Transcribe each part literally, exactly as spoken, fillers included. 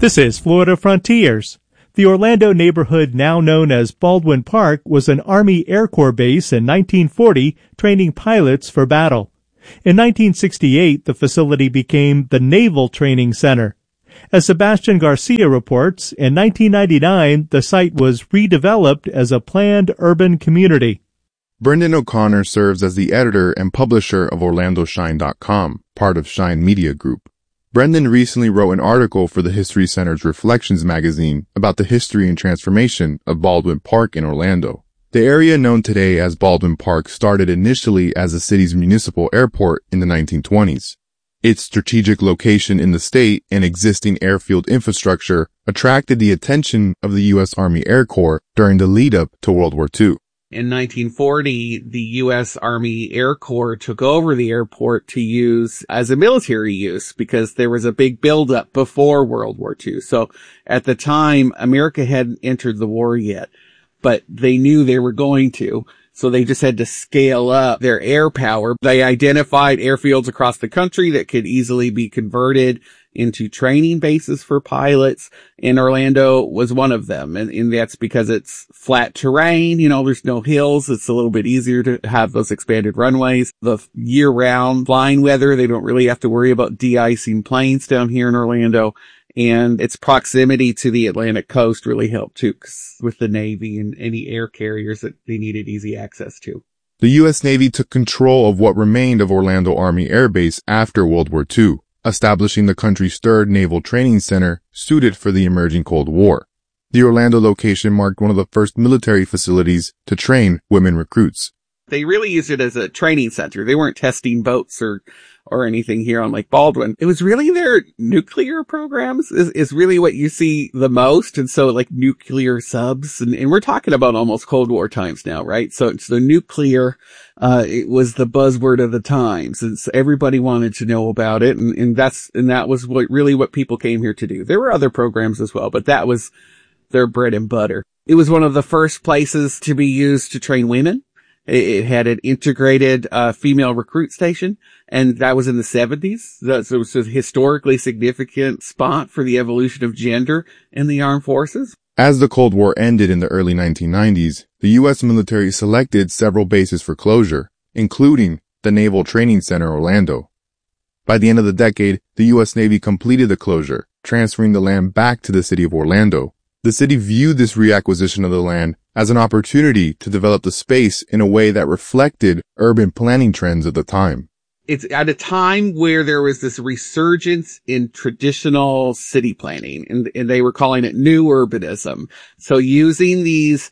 This is Florida Frontiers. The Orlando neighborhood, now known as Baldwin Park, was an Army Air Corps base in nineteen forty, training pilots for battle. In nineteen sixty-eight, the facility became the Naval Training Center. As Sebastian Garcia reports, in nineteen ninety-nine, the site was redeveloped as a planned urban community. Brendan O'Connor serves as the editor and publisher of Orlando Shine dot com, part of Shine Media Group. Brendan recently wrote an article for the History Center's Reflections magazine about the history and transformation of Baldwin Park in Orlando. The area known today as Baldwin Park started initially as the city's municipal airport in the nineteen twenties. Its strategic location in the state and existing airfield infrastructure attracted the attention of the U S Army Air Corps during the lead-up to World War Two. In nineteen forty, the U S Army Air Corps took over the airport to use as a military use because there was a big buildup before World War Two. So at the time, America hadn't entered the war yet, but they knew they were going to. So they just had to scale up their air power. They identified airfields across the country that could easily be converted into training bases for pilots, and Orlando was one of them. And, and that's because it's flat terrain, you know, there's no hills. It's a little bit easier to have those expanded runways. The year-round flying weather, they don't really have to worry about de-icing planes down here in Orlando. And its proximity to the Atlantic coast really helped too, 'cause with the Navy and any air carriers that they needed easy access to. The U S Navy took control of what remained of Orlando Army Air Base after World War Two, establishing the country's third naval training center suited for the emerging Cold War. The Orlando location marked one of the first military facilities to train women recruits. They really used it as a training center. They weren't testing boats or or anything here on Lake Baldwin. It was really their nuclear programs is, is really what you see the most. And so like nuclear subs, and, and we're talking about almost Cold War times now, right? So it's the nuclear, uh, it was the buzzword of the times. And so everybody wanted to know about it. And, and that's, and that was what really what people came here to do. There were other programs as well, but that was their bread and butter. It was one of the first places to be used to train women. It had an integrated uh female recruit station, and that was in the seventies. So it was a historically significant spot for the evolution of gender in the armed forces. As the Cold War ended in the early nineteen nineties, the U S military selected several bases for closure, including the Naval Training Center Orlando. By the end of the decade, the U S Navy completed the closure, transferring the land back to the city of Orlando. The city viewed this reacquisition of the land as an opportunity to develop the space in a way that reflected urban planning trends of the time. It's at a time where there was this resurgence in traditional city planning, and, and they were calling it new urbanism. So using these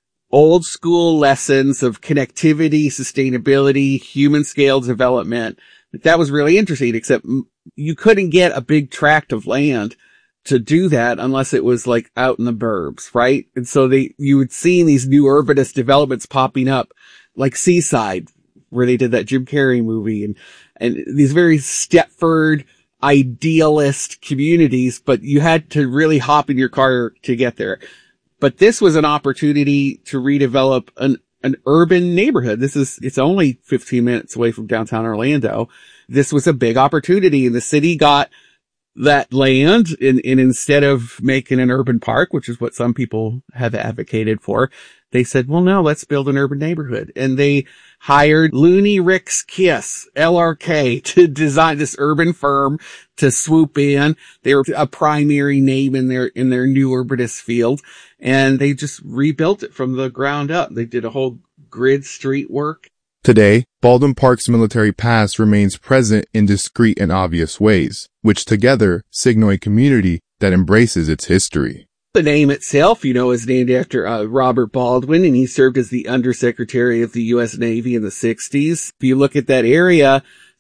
old school lessons of connectivity, sustainability, human scale development, that was really interesting, except you couldn't get a big tract of land to do that unless it was like out in the burbs, right? And so they, you would see these new urbanist developments popping up, like Seaside, where they did that Jim Carrey movie, and, and these very Stepford idealist communities, but you had to really hop in your car to get there. But this was an opportunity to redevelop an, an urban neighborhood. This is, it's only fifteen minutes away from downtown Orlando. This was a big opportunity, and the city got that land, and, and instead of making an urban park, which is what some people have advocated for, they said, well, no, let's build an urban neighborhood. And they hired Looney Rick's Kiss, L R K, to design this urban firm to swoop in. They were a primary name in their, in their new urbanist field. And they just rebuilt it from the ground up. They did a whole grid street work. Today, Baldwin Park's military past remains present in discrete and obvious ways, which together signal a community that embraces its history. The name itself, you know, is named after uh, Robert Baldwin, and he served as the Undersecretary of the U S Navy in the sixties. If you look at that area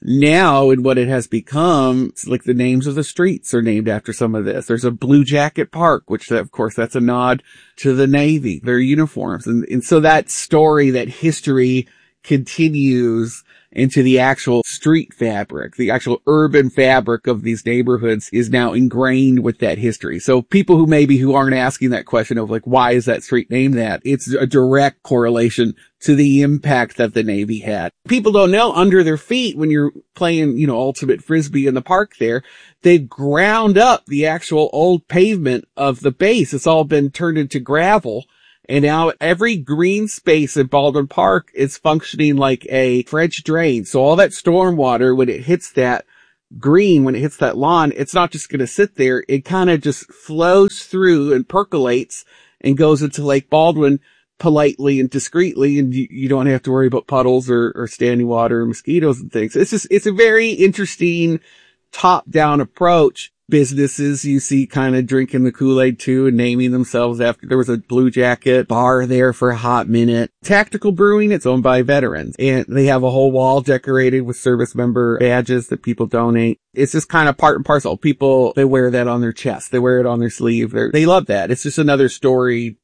now and what it has become, it's like the names of the streets are named after some of this. There's a Blue Jacket Park, which of course that's a nod to the Navy, their uniforms. And, and so that story, that history continues into the actual street fabric. The actual urban fabric of these neighborhoods is now ingrained with that history. So people who maybe who aren't asking that question of like, why is that street named that? It's a direct correlation to the impact that the Navy had. People don't know under their feet when you're playing, you know, ultimate frisbee in the park there, they've ground up the actual old pavement of the base. It's all been turned into gravel. And now every green space in Baldwin Park is functioning like a French drain. So all that storm water, when it hits that green, when it hits that lawn, it's not just going to sit there. It kind of just flows through and percolates and goes into Lake Baldwin politely and discreetly. And you, you don't have to worry about puddles or, or standing water or mosquitoes and things. It's just, it's a very interesting top-down approach. Businesses you see kind of drinking the Kool-Aid too and naming themselves after. There was a Blue Jacket bar there for a hot minute. Tactical Brewing, it's owned by veterans, and they have a whole wall decorated with service member badges that people donate. It's just kind of part and parcel. People, they wear that on their chest. They wear it on their sleeve. They're, they love that. It's just another story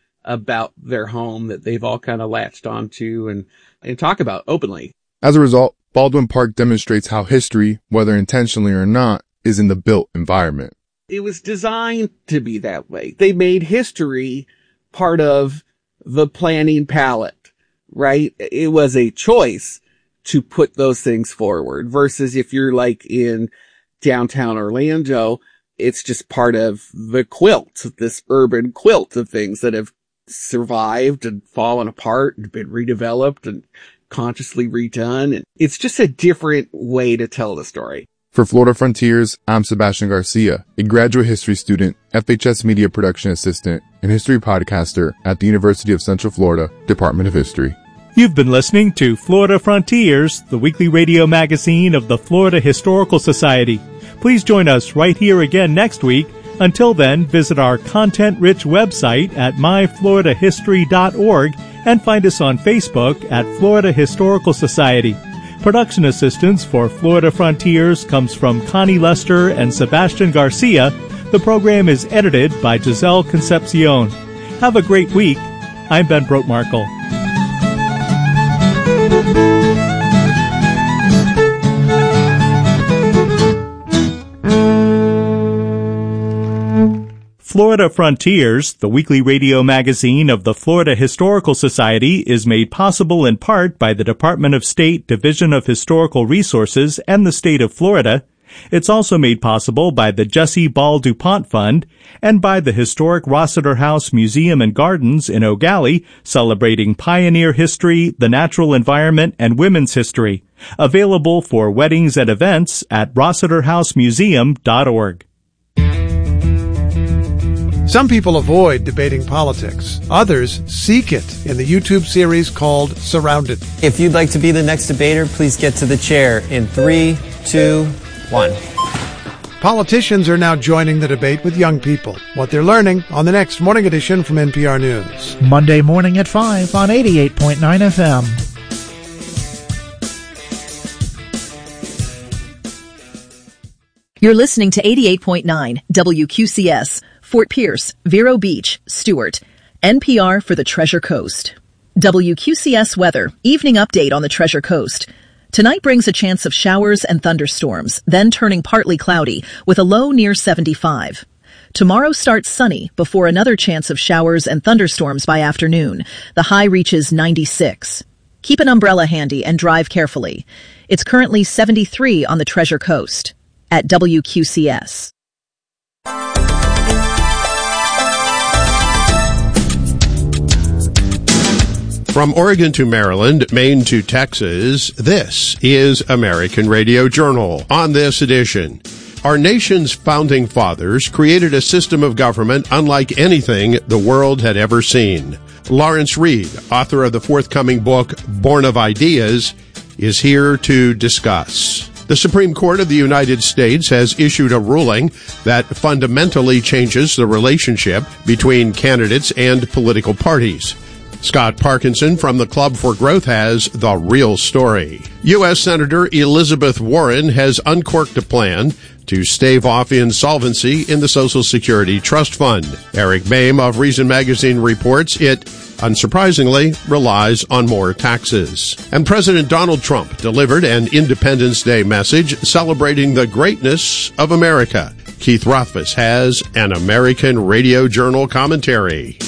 about their home that they've all kind of latched onto and, and talk about openly. As a result, Baldwin Park demonstrates how history, whether intentionally or not, is in the built environment. It was designed to be that way. They made history part of the planning palette, right? It was a choice to put those things forward versus if you're like in downtown Orlando, it's just part of the quilt, this urban quilt of things that have survived and fallen apart and been redeveloped and consciously redone. And it's just a different way to tell the story. For Florida Frontiers, I'm Sebastian Garcia, a graduate history student, F H S media production assistant, and history podcaster at the University of Central Florida, Department of History. You've been listening to Florida Frontiers, the weekly radio magazine of the Florida Historical Society. Please join us right here again next week. Until then, visit our content-rich website at my florida history dot org and find us on Facebook at Florida Historical Society. Production assistance for Florida Frontiers comes from Connie Lester and Sebastian Garcia. The program is edited by Giselle Concepcion. Have a great week. I'm Ben Brotmarkle. Florida Frontiers, the weekly radio magazine of the Florida Historical Society, is made possible in part by the Department of State Division of Historical Resources and the state of Florida. It's also made possible by the Jesse Ball DuPont Fund and by the historic Rossiter House Museum and Gardens in Eau Gallie, celebrating pioneer history, the natural environment, and women's history. Available for weddings and events at rossiter house museum dot org. Some people avoid debating politics. Others seek it in the YouTube series called Surrounded. If you'd like to be the next debater, please get to the chair in three, two, one. Politicians are now joining the debate with young people. What they're learning on the next Morning Edition from N P R News. Monday morning at five on eighty-eight point nine F M. You're listening to eighty-eight point nine W Q C S, Fort Pierce, Vero Beach, Stewart. N P R for the Treasure Coast. W Q C S weather, evening update on the Treasure Coast. Tonight brings a chance of showers and thunderstorms, then turning partly cloudy, with a low near seventy-five. Tomorrow starts sunny, before another chance of showers and thunderstorms by afternoon. The high reaches ninety-six. Keep an umbrella handy and drive carefully. It's currently seventy-three on the Treasure Coast. At W Q C S. From Oregon to Maryland, Maine to Texas, this is American Radio Journal. On this edition, our nation's founding fathers created a system of government unlike anything the world had ever seen. Lawrence Reed, author of the forthcoming book, Born of Ideas, is here to discuss. The Supreme Court of the United States has issued a ruling that fundamentally changes the relationship between candidates and political parties. Scott Parkinson from the Club for Growth has the real story. U S Senator Elizabeth Warren has uncorked a plan to stave off insolvency in the Social Security Trust Fund. Eric Boehm of Reason Magazine reports it, unsurprisingly, relies on more taxes. And President Donald Trump delivered an Independence Day message celebrating the greatness of America. Keith Rothfuss has an American Radio Journal commentary.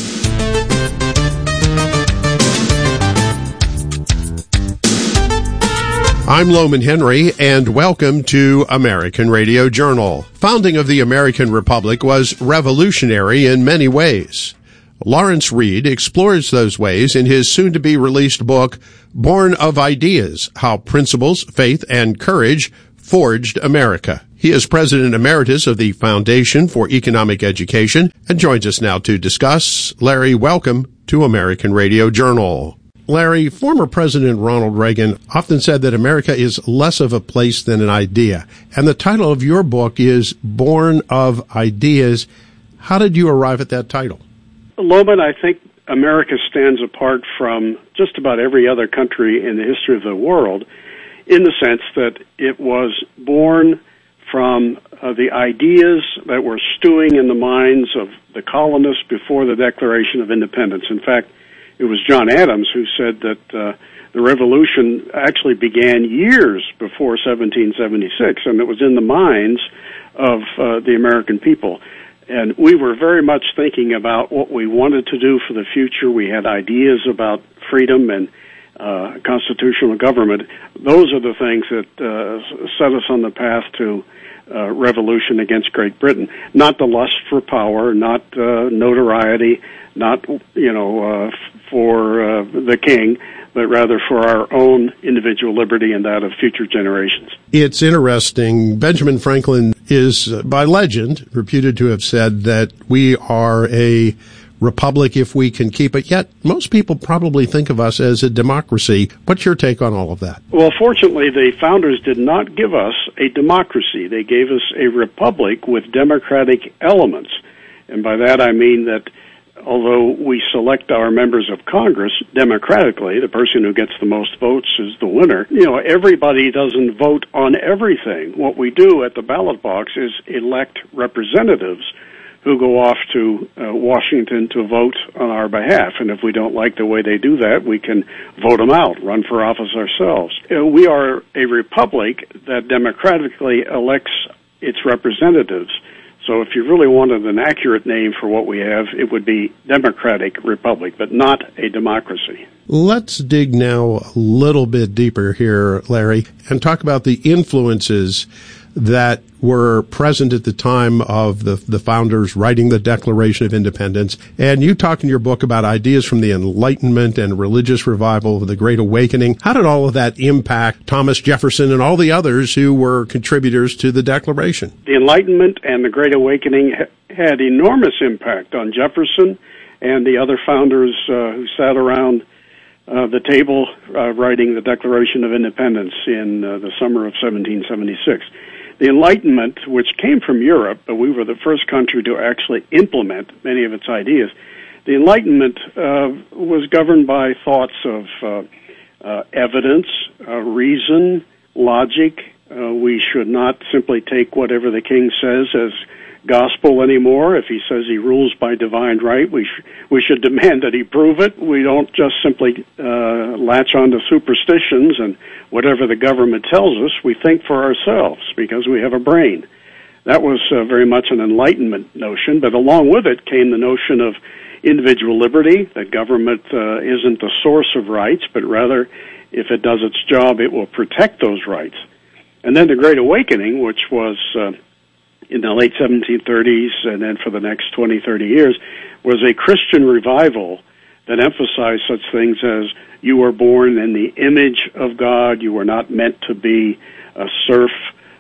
I'm Loman Henry, and welcome to American Radio Journal. Founding of the American Republic was revolutionary in many ways. Lawrence Reed explores those ways in his soon-to-be-released book, Born of Ideas, How Principles, Faith, and Courage Forged America. He is President Emeritus of the Foundation for Economic Education and joins us now to discuss. Larry, welcome to American Radio Journal. Larry, former President Ronald Reagan often said that America is less of a place than an idea. And the title of your book is Born of Ideas. How did you arrive at that title? Loman, I think America stands apart from just about every other country in the history of the world in the sense that it was born from uh, the ideas that were stewing in the minds of the colonists before the Declaration of Independence. In fact, it was John Adams who said that uh, the revolution actually began years before seventeen seventy-six, and it was in the minds of uh, the American people. And we were very much thinking about what we wanted to do for the future. We had ideas about freedom and uh, constitutional government. Those are the things that uh, set us on the path to uh, revolution against Great Britain. Not the lust for power, not uh, notoriety, not, you know, uh, for uh, the king, but rather for our own individual liberty and that of future generations. It's interesting. Benjamin Franklin is, uh, by legend, reputed to have said that we are a republic if we can keep it, yet most people probably think of us as a democracy. What's your take on all of that? Well, fortunately, the founders did not give us a democracy. They gave us a republic with democratic elements. And by that I mean that although we select our members of Congress democratically, the person who gets the most votes is the winner, you know, everybody doesn't vote on everything. What we do at the ballot box is elect representatives who go off to uh, Washington to vote on our behalf. And if we don't like the way they do that, we can vote them out, run for office ourselves. Uh, we are a republic that democratically elects its representatives. So if you really wanted an accurate name for what we have, it would be Democratic Republic, but not a democracy. Let's dig now a little bit deeper here, Larry, and talk about the influences that were present at the time of the, the founders writing the Declaration of Independence. And you talk in your book about ideas from the Enlightenment and religious revival of the Great Awakening. How did all of that impact Thomas Jefferson and all the others who were contributors to the Declaration? The Enlightenment and the Great Awakening ha- had enormous impact on Jefferson and the other founders uh, who sat around uh, the table uh, writing the Declaration of Independence in uh, the summer of seventeen seventy-six. The Enlightenment, which came from Europe, but we were the first country to actually implement many of its ideas, the Enlightenment uh, was governed by thoughts of uh, uh, evidence, uh, reason, logic. Uh, we should not simply take whatever the king says as gospel anymore. If he says he rules by divine right, we sh- we should demand that he prove it. We don't just simply uh, latch on to superstitions and whatever the government tells us. We think for ourselves because we have a brain. That was uh, very much an Enlightenment notion, but along with it came the notion of individual liberty, that government uh, isn't the source of rights, but rather, if it does its job, it will protect those rights. And then the Great Awakening, which was uh, in the late seventeen thirties and then for the next twenty, thirty years, was a Christian revival that emphasized such things as you were born in the image of God, you were not meant to be a serf,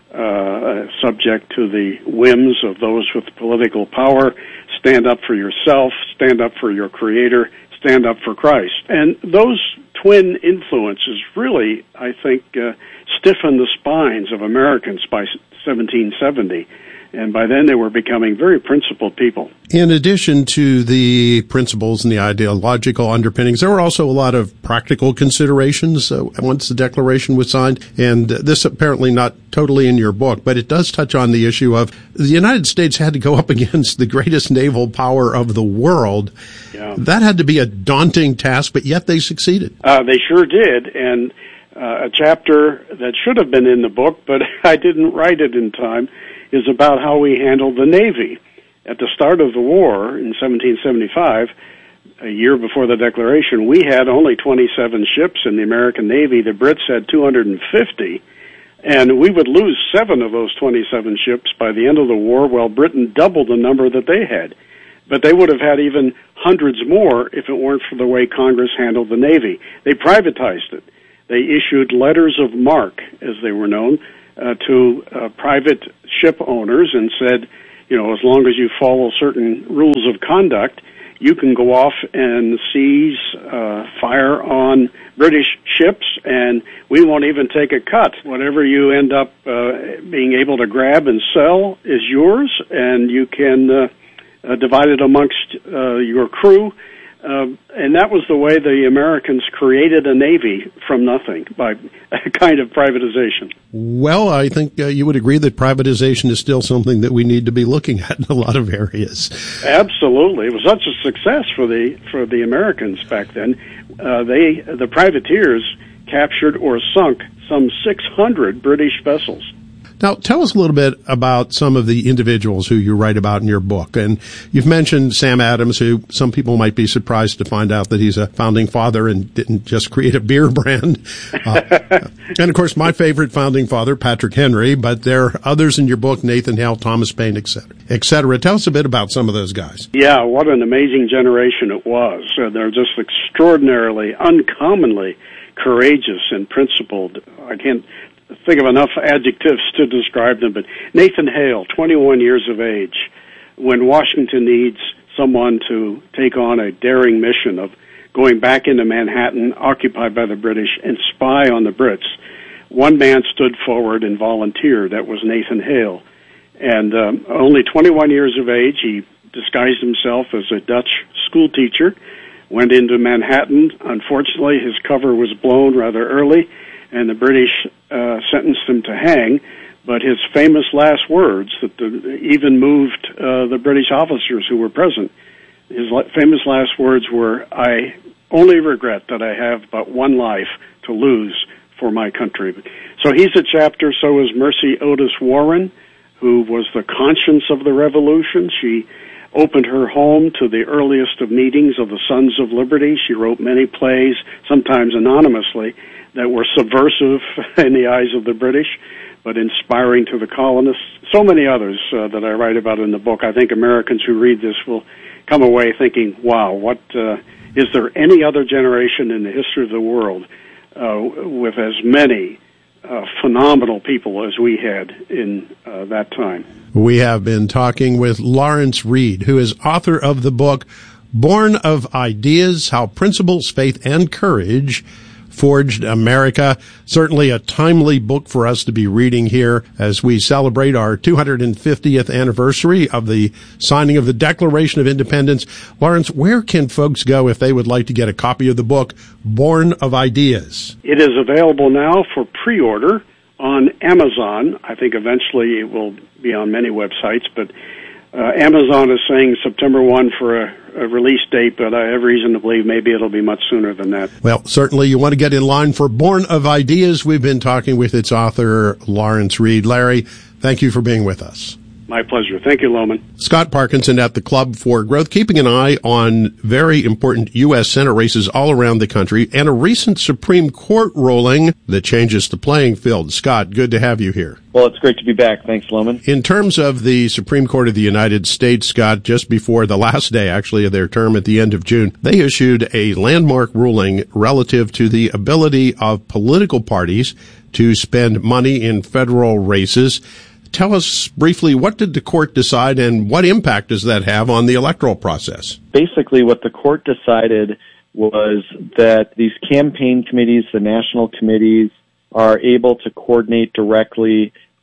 uh, subject to the whims of those with political power, stand up for yourself, stand up for your Creator, stand up for Christ. And those twin influences really, I think, uh, stiffened the spines of Americans by seventeen seventy. And by then they were becoming very principled people. In addition to the principles and the ideological underpinnings, there were also a lot of practical considerations uh, once the Declaration was signed. And this apparently not totally in your book, but it does touch on the issue of the United States had to go up against the greatest naval power of the world. Yeah. That had to be a daunting task, but yet they succeeded. Uh, they sure did. And uh, a chapter that should have been in the book, but I didn't write it in time, is about how we handled the Navy. At the start of the war in seventeen seventy-five, a year before the Declaration, we had only twenty-seven ships in the American Navy. The Brits had two hundred fifty, and we would lose seven of those twenty-seven ships by the end of the war, while Britain doubled the number that they had. But they would have had even hundreds more if it weren't for the way Congress handled the Navy. They privatized it. They issued letters of marque, as they were known, Uh, to uh, private ship owners and said, you know, as long as you follow certain rules of conduct, you can go off and seize, uh, fire on British ships, and we won't even take a cut. Whatever you end up uh, being able to grab and sell is yours, and you can uh, uh, divide it amongst uh, your crew. Uh, and that was the way the Americans created a Navy from nothing, by a kind of privatization. Well, I think uh, you would agree that privatization is still something that we need to be looking at in a lot of areas. Absolutely. It was such a success for the for the Americans back then. Uh, they the privateers captured or sunk some six hundred British vessels. Now, tell us a little bit about some of the individuals who you write about in your book. And you've mentioned Sam Adams, who some people might be surprised to find out that he's a founding father and didn't just create a beer brand. Uh, and, of course, my favorite founding father, Patrick Henry, but there are others in your book, Nathan Hale, Thomas Paine, et cetera, et cetera. Tell us a bit about some of those guys. Yeah, what an amazing generation it was. Uh, they're just extraordinarily, uncommonly courageous and principled. I can't think of enough adjectives to describe them, but Nathan Hale, twenty-one years of age, when Washington needs someone to take on a daring mission of going back into Manhattan, occupied by the British, and spy on the Brits, one man stood forward and volunteered. That was Nathan Hale. And um, only twenty-one years of age, he disguised himself as a Dutch school teacher, went into Manhattan. Unfortunately, his cover was blown rather early, and the British uh, sentenced him to hang, but his famous last words that the, even moved uh, the British officers who were present, his la- famous last words were, "I only regret that I have but one life to lose for my country." So he's a chapter, so is Mercy Otis Warren, who was the conscience of the revolution. She opened her home to the earliest of meetings of the Sons of Liberty. She wrote many plays, sometimes anonymously, that were subversive in the eyes of the British, but inspiring to the colonists. So many others uh, that I write about in the book. I think Americans who read this will come away thinking, wow, what uh, is there any other generation in the history of the world uh, with as many uh, phenomenal people as we had in uh, that time? We have been talking with Lawrence Reed, who is author of the book Born of Ideas, How Principles, Faith, and Courage Forged America. Certainly a timely book for us to be reading here as we celebrate our two hundred fiftieth anniversary of the signing of the Declaration of Independence. Lawrence, where can folks go if they would like to get a copy of the book, Born of Ideas? It is available now for pre-order on Amazon. I think eventually it will be on many websites, but uh, Amazon is saying September first for a, a release date, but I have reason to believe maybe it'll be much sooner than that. Well, certainly you want to get in line for Born of Ideas. We've been talking with its author, Lawrence Reed. Larry, thank you for being with us. My pleasure. Thank you, Loman. Scott Parkinson at the Club for Growth, keeping an eye on very important U S Senate races all around the country and a recent Supreme Court ruling that changes the playing field. Scott, good to have you here. Well, it's great to be back. Thanks, Loman. In terms of the Supreme Court of the United States, Scott, just before the last day, actually, of their term at the end of June, they issued a landmark ruling relative to the ability of political parties to spend money in federal races. Tell us briefly, what did the court decide and what impact does that have on the electoral process? Basically, what the court decided was that these campaign committees, the national committees, are able to coordinate directly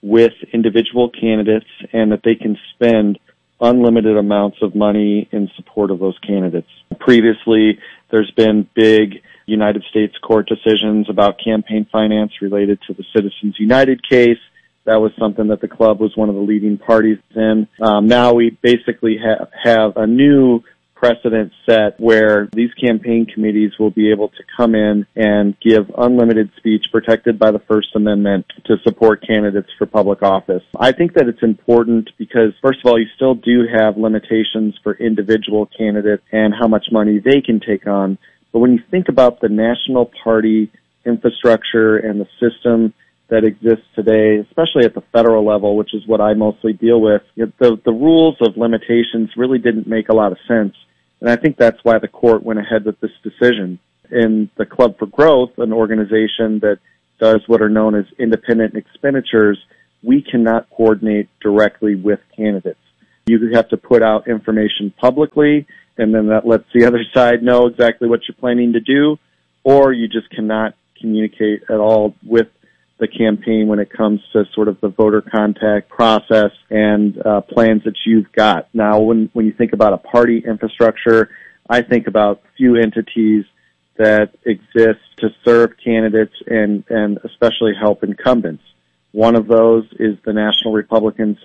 with individual candidates and that they can spend unlimited amounts of money in support of those candidates. Previously, there's been big United States court decisions about campaign finance related to the Citizens United case. That was something that the club was one of the leading parties in. Um, now we basically ha- have a new precedent set where these campaign committees will be able to come in and give unlimited speech protected by the First Amendment to support candidates for public office. I think that it's important because, first of all, you still do have limitations for individual candidates and how much money they can take on. But when you think about the national party infrastructure and the system that exists today, especially at the federal level, which is what I mostly deal with, the, the rules of limitations really didn't make a lot of sense. And I think that's why the court went ahead with this decision. In the Club for Growth, an organization that does what are known as independent expenditures, we cannot coordinate directly with candidates. You have to put out information publicly, and then that lets the other side know exactly what you're planning to do, or you just cannot communicate at all with the campaign when it comes to sort of the voter contact process and uh, plans that you've got. Now, when, when you think about a party infrastructure, I think about few entities that exist to serve candidates and, and especially help incumbents. One of those is the National Republican